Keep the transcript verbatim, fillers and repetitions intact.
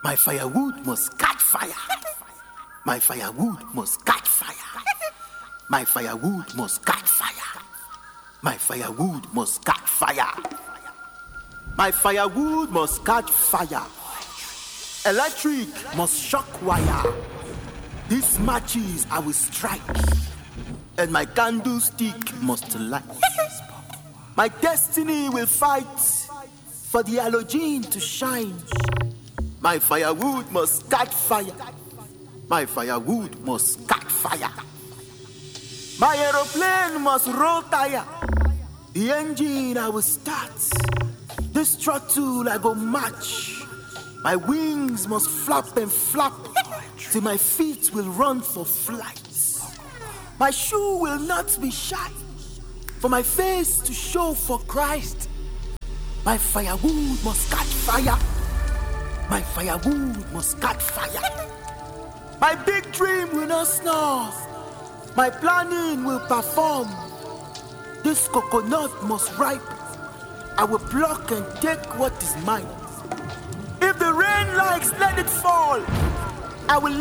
My firewood must catch fire. My firewood must catch fire. My firewood must catch fire. My firewood must catch fire. My firewood must catch fire. Electric must shock wire. These matches I will strike, and my candlestick must light. My destiny will fight for the halogen to shine. My firewood must catch fire. My firewood must catch fire. My aeroplane must roll tire. The engine I will start. This throttle I go match. My wings must flap and flap till my feet will run for flight. My shoe will not be shy, for my face to show for Christ. My firewood must catch fire. My firewood must catch fire. My big dream will not snore. My planning will perform. This coconut must ripe. I will pluck and take what is mine. If the rain likes, let it fall. I will